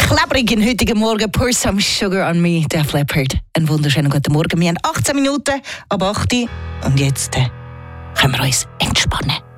klebrig in heutigen Morgen. Pour some sugar on me, Def Leppard. Einen wunderschönen guten Morgen. Wir haben 18 Minuten ab 8 Uhr und jetzt können wir uns entspannen.